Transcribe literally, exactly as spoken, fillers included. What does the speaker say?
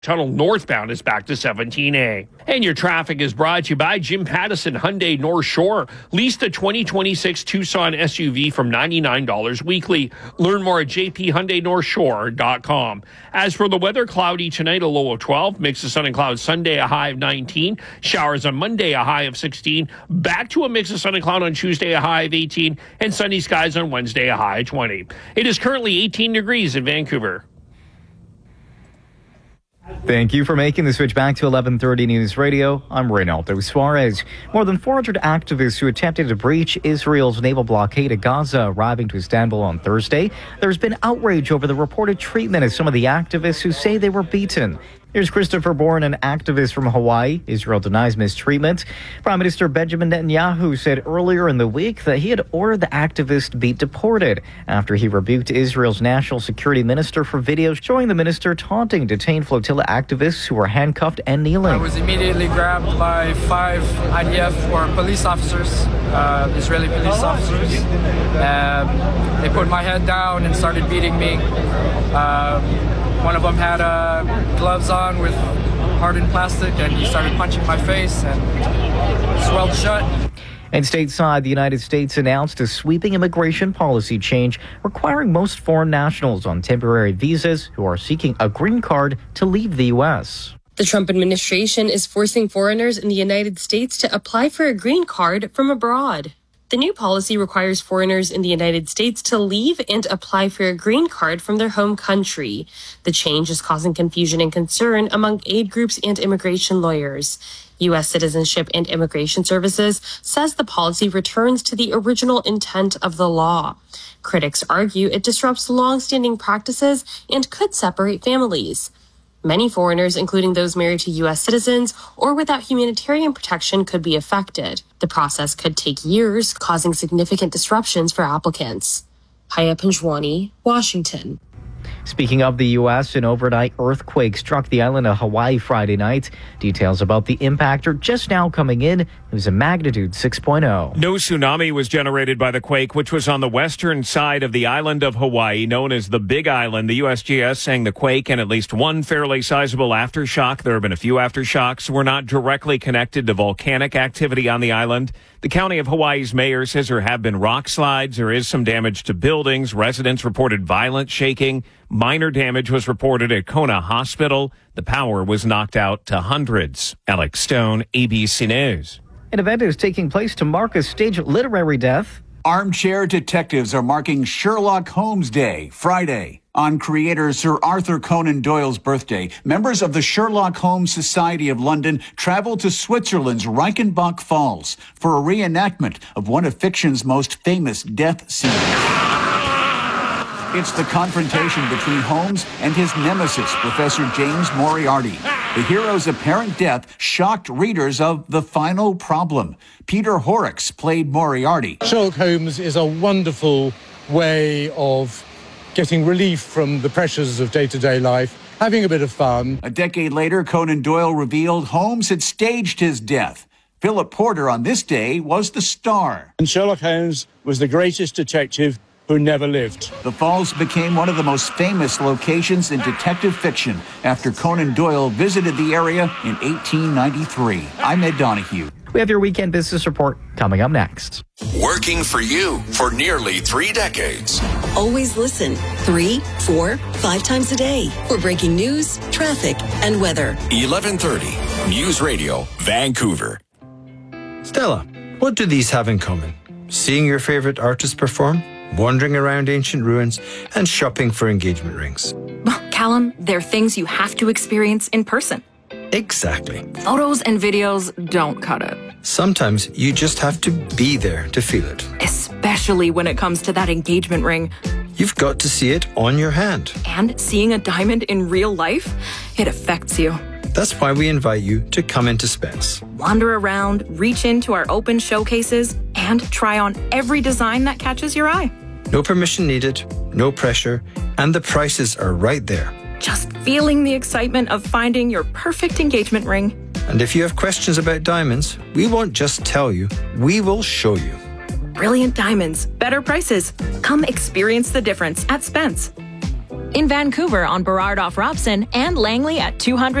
Tunnel northbound is back to seventeen A. And your traffic is brought to you by Jim Pattison Hyundai North Shore. Lease the twenty twenty-six Tucson S U V from ninety-nine dollars weekly. Learn more at j p hyundai north shore dot com. As for the weather, cloudy tonight, a low of twelve. Mix of sun and clouds Sunday, a high of nineteen. Showers on Monday, a high of sixteen. Back to a mix of sun and cloud on Tuesday, a high of eighteen. And sunny skies on Wednesday, a high of twenty. It is currently eighteen degrees in Vancouver. Thank you for making the switch back to eleven thirty News Radio. I'm Reynaldo Suarez. More than four hundred activists who attempted to breach Israel's naval blockade of Gaza arriving to Istanbul on Thursday. There's been outrage over the reported treatment of some of the activists who say they were beaten. Here's Christopher Bourne, an activist from Hawaii. Israel denies mistreatment. Prime Minister Benjamin Netanyahu said earlier in the week that he had ordered the activist be deported after he rebuked Israel's national security minister for videos showing the minister taunting detained flotilla activists who were handcuffed and kneeling. I was immediately grabbed by five I D F or police officers, uh, Israeli police officers. Um, they put my head down and started beating me. Um, One of them had uh, gloves on with hardened plastic, and he started punching my face and swelled shut. And stateside, the United States announced a sweeping immigration policy change requiring most foreign nationals on temporary visas who are seeking a green card to leave the U S. The Trump administration is forcing foreigners in the United States to apply for a green card from abroad. The new policy requires foreigners in the United States to leave and apply for a green card from their home country. The change is causing confusion and concern among aid groups and immigration lawyers. U S Citizenship and Immigration Services says the policy returns to the original intent of the law. Critics argue it disrupts long-standing practices and could separate families. Many foreigners, including those married to U S citizens or without humanitarian protection, could be affected. The process could take years, causing significant disruptions for applicants. Haya Panjwani, Washington. Speaking of the U S, an overnight earthquake struck the island of Hawaii Friday night. Details about the impact are just now coming in. It was a magnitude six point oh. No tsunami was generated by the quake, which was on the western side of the island of Hawaii, known as the Big Island. The U S G S saying the quake and at least one fairly sizable aftershock, there have been a few aftershocks, were not directly connected to volcanic activity on the island. The county of Hawaii's mayor says there have been rock slides. There is some damage to buildings. Residents reported violent shaking. Minor damage was reported at Kona Hospital. The power was knocked out to hundreds. Alex Stone, A B C News. An event is taking place to mark a stage literary death. Armchair detectives are marking Sherlock Holmes Day, Friday. On creator Sir Arthur Conan Doyle's birthday, members of the Sherlock Holmes Society of London travel to Switzerland's Reichenbach Falls for a reenactment of one of fiction's most famous death scenes. It's the confrontation between Holmes and his nemesis, Professor James Moriarty. The hero's apparent death shocked readers of The Final Problem. Peter Horrocks played Moriarty. Sherlock Holmes is a wonderful way of getting relief from the pressures of day-to-day life, having a bit of fun. A decade later, Conan Doyle revealed Holmes had staged his death. Philip Porter on this day was the star. And Sherlock Holmes was the greatest detective who never lived. The Falls became one of the most famous locations in detective fiction after Conan Doyle visited the area in eighteen ninety-three. I'm Ed Donahue. We have your weekend business report coming up next. Working for you for nearly three decades. Always listen three, four, five times a day for breaking news, traffic, and weather. eleven thirty News Radio, Vancouver. Stella, what do these have in common? Seeing your favorite artist perform, wandering around ancient ruins, and shopping for engagement rings. Callum, they're things you have to experience in person. Exactly. Photos and videos don't cut it. Sometimes you just have to be there to feel it. Especially when it comes to that engagement ring. You've got to see it on your hand. And seeing a diamond in real life, it affects you. That's why we invite you to come into Spence. Wander around, reach into our open showcases, and try on every design that catches your eye. No permission needed, no pressure, and the prices are right there. Just feeling the excitement of finding your perfect engagement ring. And if you have questions about diamonds, we won't just tell you, we will show you. Brilliant diamonds, better prices. Come experience the difference at Spence. In Vancouver on Burrard off Robson and Langley at two hundred